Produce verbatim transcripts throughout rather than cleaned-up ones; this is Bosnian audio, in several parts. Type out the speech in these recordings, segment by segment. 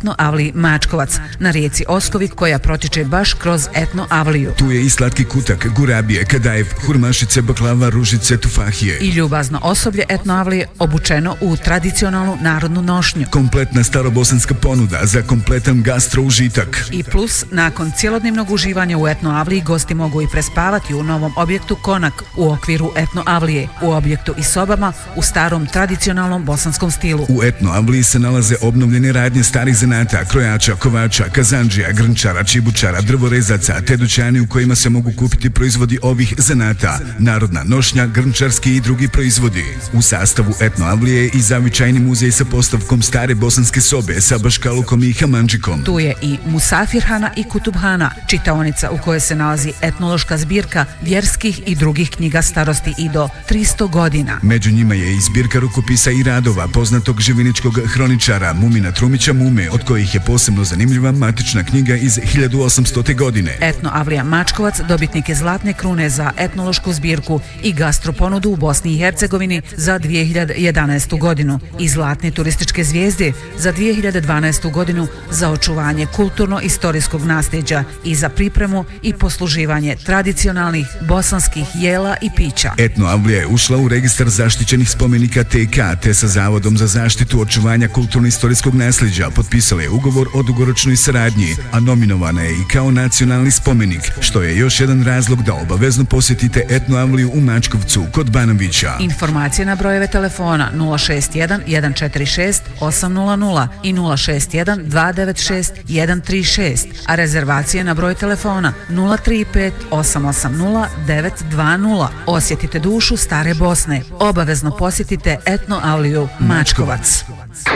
Etno Avliji Mačkovac na rijeci Oskovi koja protiče baš kroz Etno Avliju. Tu je i slatki kutak, gurabije, kadajev, hurmašice, baklava, ružice, tufahije. I ljubazno osoblje Etno Avlije obučeno u tradicionalnu narodnu nošnju. Kompletna starobosanska ponuda za kompletan gastro užitak. I plus, nakon cjelodnevnog uživanja u Etno Avliji gosti mogu i prespavati u novom objektu Konak u okviru Etno Avlije, u objektu i sobama u starom tradicionalnom bosanskom stilu. U Etno Avliji se nalaze obnovljene radnje starih zanata, krojača, kovača, kazandžija, grnčara, čibučara, drvorezaca, te dućani u kojima se mogu kupiti proizvodi ovih zanata, narodna nošnja, grnčarski i drugi proizvodi. U sastavu Etno Avlije je i zavičajni muzej sa postavkom stare bosanske sobe sa baškalukom i hamanđikom. Tu je i Musafirhana i Kutubhana, čitaonica u kojoj se nalazi etnološka zbirka vjerskih i drugih knjiga starosti i do tristo godina. Među njima je i zbirka rukopisa i radova poznatog živiničkog hroničara Mumina Trumića Mume, od kojih je posebno zanimljiva matična knjiga iz hiljadu osamstote. godine. Etno Avlija Mačkovac dobitnik je zlatne krune za etnološku zbirku i gastroponudu u Bosni i Hercegovini za dvije hiljade jedanaestu. godinu i zlatne turističke zvijezde za dvije hiljade dvanaestu. godinu za očuvanje kulturno-istorijskog nasljeđa i za pripremu i posluživanje tradicionalnih bosanskih jela i pića. Etno Avlija je ušla u registar zaštićenih spomenika T K te sa Zavodom za zaštitu očuvanja kulturno-istorijskog nasljeđa potpisala je ugovor o dugoročnoj saradnji, a nominovana je i kao nacionalni spomenik, što je još jedan razlog da obavezno posjetite Etno Avliju u Mačkovcu kod Banovića. Informacije na brojeve telefona nula šest jedan jedan četiri šest osam nula nula i nula šest jedan dva devet šest jedan tri šest, a rezervacije na broj telefona nula tri pet osam osam nula devet dva nula. Osjetite dušu stare Bosne. Obavezno posjetite Etno Avliju Mačkovac.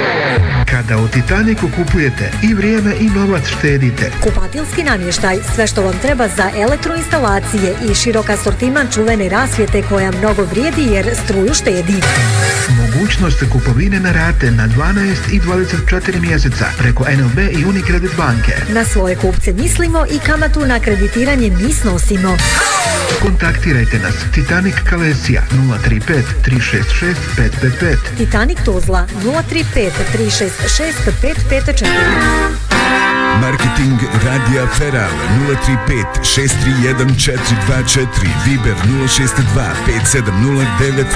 Kada u Titaniku kupujete i vrijeme i novac štedite. Kupatilski namještaj, sve što vam treba za elektroinstalacije i širok asortiman čuvene rasvjete koja mnogo vrijedi jer struju štedi. Mogućnost kupovine na rate na dvanaest i dvadeset četiri mjeseca preko N L B i Unicredit banke. Na svoje kupce mislimo i kamatu na kreditiranje mi snosimo. Kontaktirajte nas Titanic Kalesija nula tri pet tri šest šest pet pet pet. Titanic Tuzla nula tri pet tri šest šest pet pet četiri. Marketing Radija Feral nula tri pet šest tri jedan četiri dva četiri, Viber nula šest dva pet sedam nula devet